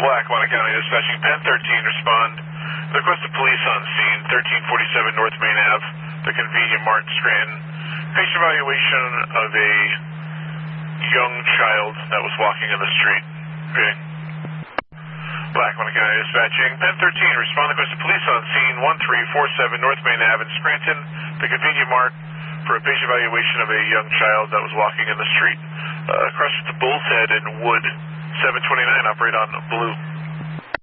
Lackawanna County Dispatching, Pen 13, respond. Request of police on scene, 1347 North Main Ave, the Convenient Mart, Scranton. Patient evaluation of a young child that was walking in the street. Okay. Lackawanna County Dispatching, Pen 13, respond. Request of police on scene, 1347 North Main Ave in Scranton, the Convenient Mart, for a patient evaluation of a young child that was walking in the street. Across the Bull's Head and Wood, 729, operate on blue.